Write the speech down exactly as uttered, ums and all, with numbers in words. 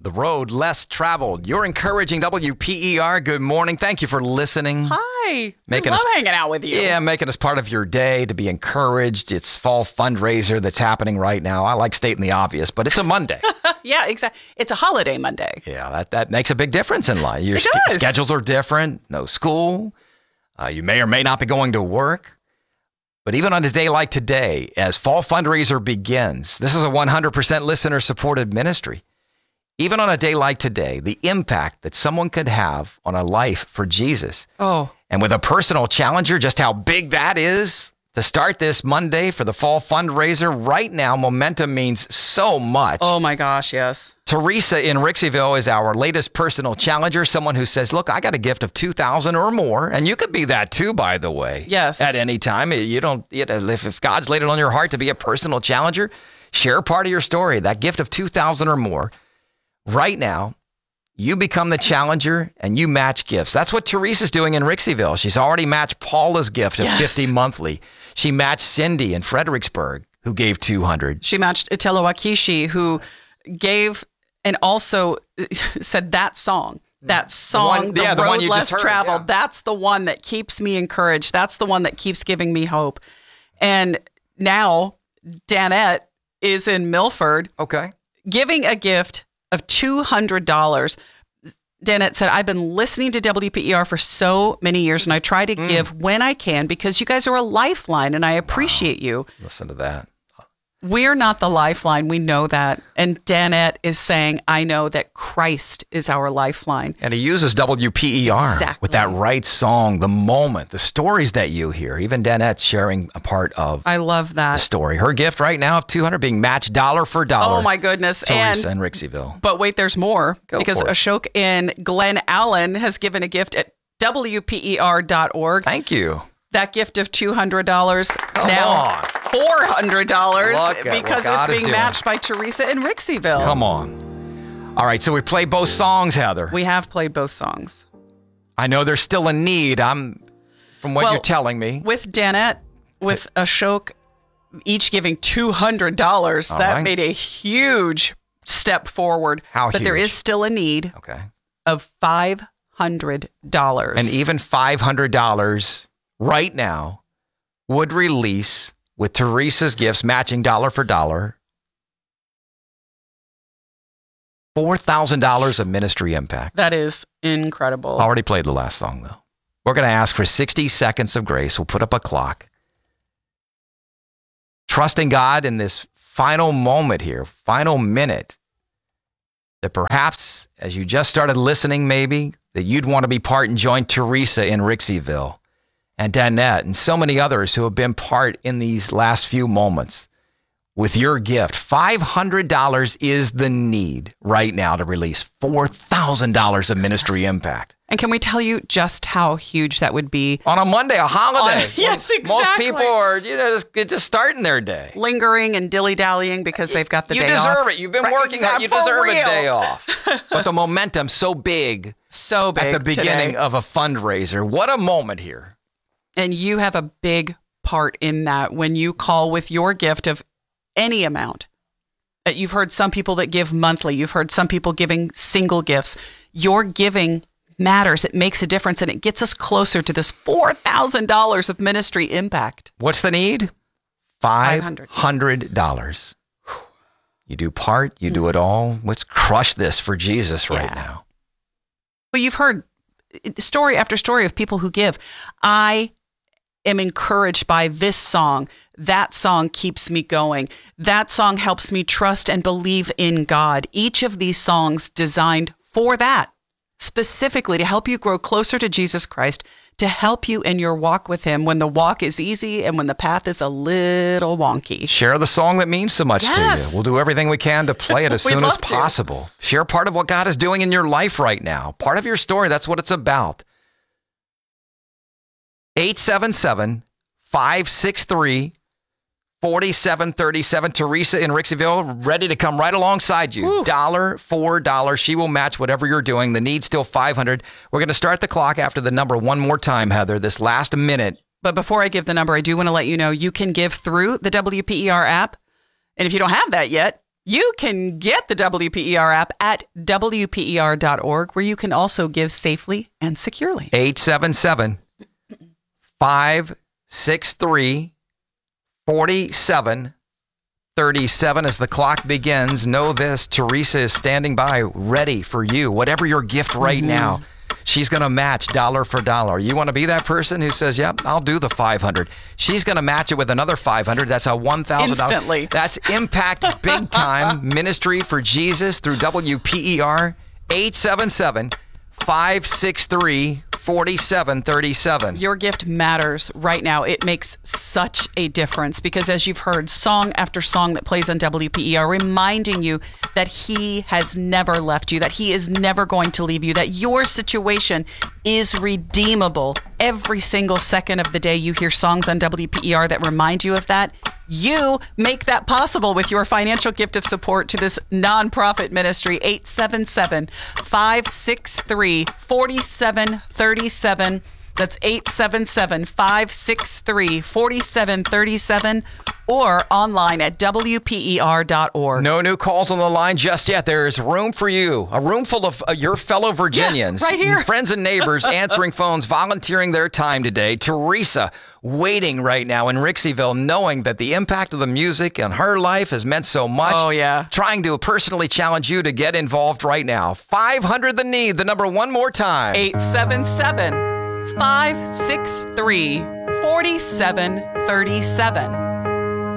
The road less traveled. You're encouraging W P E R. Good morning. Thank you for listening. Hi. Making I love us, hanging out with you. Yeah, making us part of your day to be encouraged. It's fall fundraiser that's happening right now. I like stating the obvious, but it's a Monday. Yeah, exactly. It's a holiday Monday. Yeah, that, that makes a big difference in life. Your It sch- does. schedules are different. No school. Uh, you may or may not be going to work. But even on a day like today, as fall fundraiser begins, this is a one hundred percent listener-supported ministry. Even on a day like today, the impact that someone could have on a life for Jesus. Oh. And with a personal challenger, just how big that is to start this Monday for the fall fundraiser. Right now, momentum means so much. Oh my gosh, yes. Teresa in Rixieville is our latest personal challenger, someone who says, look, I got a gift of two thousand dollars or more. And you could be that too, by the way. Yes. At any time. You don't, you know, if, if God's laid it on your heart to be a personal challenger, share part of your story, that gift of two thousand dollars or more. Right now, you become the challenger and you match gifts. That's what Teresa's doing in Rixieville. She's already matched Paula's gift of Yes. fifty monthly. She matched Cindy in Fredericksburg, who gave two hundred. She matched Italo Akishi, who gave and also said that song. That song, one- the, yeah, the road one you less just heard, traveled, yeah. that's the one that keeps me encouraged. That's the one that keeps giving me hope. And now Danette is in Milford Okay. giving a gift of two hundred dollars. Danette said, I've been listening to W P E R for so many years, and I try to give when I can because you guys are a lifeline, and I appreciate you. Listen to that. We're not the lifeline. We know that. And Danette is saying, I know that Christ is our lifeline. And he uses W P E R Exactly. with that right song, the moment, the stories that you hear. Even Danette's sharing a part of I love the that. story. Her gift right now of two hundred dollars being matched dollar for dollar. Oh, my goodness. Teresa And in Rixieville. But wait, there's more. Go because for it. Ashok in Glen Allen has given a gift at W P E R dot org. Thank you. That gift of two hundred dollars Come now on. four hundred dollars Look at what because God it's is being doing. matched by Teresa in Rixieville. Come on. All right, so we play both songs, Heather. We have played both songs. I know there's still a need. I'm, from what Well, you're telling me. With Danette, with Ashok, each giving two hundred dollars, All that right. made a huge step forward. How But there huge? is still a need Okay. of five hundred dollars. And even five hundred dollars right now would release, with Teresa's gifts matching dollar for dollar, four thousand dollars of ministry impact. That is incredible. Already played the last song, though. We're going to ask for sixty seconds of grace. We'll put up a clock. Trusting God in this final moment here, final minute, that perhaps as you just started listening, maybe, that you'd want to be part and join Teresa in Rixieville and Danette and so many others who have been part in these last few moments with your gift. five hundred dollars is the need right now to release four thousand dollars of ministry impact. And can we tell you just how huge that would be? On a Monday, a holiday. On- yes, when Most exactly. people are, you know, just, just starting their day. Lingering and dilly-dallying because they've got the You day deserve off. it. You've been Right, working hard. You exactly, for deserve a real. day off. But the momentum's so big So big at the beginning today. of a fundraiser. What a moment here. And you have a big part in that when you call with your gift of any amount. Uh, You've heard some people that give monthly. You've heard some people giving single gifts. Your giving matters. It makes a difference, and it gets us closer to this four thousand dollars of ministry impact. What's the need? five five hundred hundred dollars. You do part, you do it all. Let's crush this for Jesus right Yeah. now. Well, you've heard story after story of people who give. I am encouraged by this song. That song keeps me going. That song helps me trust and believe in God. Each of these songs designed for that, specifically to help you grow closer to Jesus Christ, to help you in your walk with him when the walk is easy and when the path is a little wonky. Share the song that means so much Yes. to you. We'll do everything we can to play it as We'd soon as love to. possible. Share part of what God is doing in your life right now. Part of your story. That's what it's about. eight seven seven, five six three, four seven three seven. Teresa in Rixieville, ready to come right alongside you. Woo. Dollar for dollar. She will match whatever you're doing. The need's still five hundred. We're going to start the clock after the number one more time, Heather, this last minute. But before I give the number, I do want to let you know you can give through the W P E R app. And if you don't have that yet, You can get the W P E R app at W P E R dot org, where you can also give safely and securely. eight seven seven, five six three, four seven three seven. As the clock begins, know this: Teresa is standing by, ready for you. Whatever your gift right mm-hmm. now, she's going to match dollar for dollar. You want to be that person who says, yep, I'll do the five hundred. She's going to match it with another five hundred. That's a one thousand dollars. Instantly. That's Impact Big Time Ministry for Jesus through W P E R. eight seven seven, five six three, four seven three seven. Your gift matters right now. It makes such a difference because, as you've heard, song after song that plays on W P E R reminding you that He has never left you, that He is never going to leave you, that your situation is redeemable. Every single second of the day you hear songs on W P E R that remind you of that. You make that possible with your financial gift of support to this nonprofit ministry. eight seven seven, five six three, four seven three seven. That's eight seven seven, five six three, four seven three seven, or online at W P E R dot org. No new calls on the line just yet. There is room for you. A room full of uh, your fellow Virginians. Yeah, right here. Friends and neighbors answering phones, volunteering their time today. Teresa waiting right now in Rixieville, knowing that the impact of the music in her life has meant so much. Oh, yeah. Trying to personally challenge you to get involved right now. five hundred the need. The number one more time. eight seven seven, five six three, four seven three seven.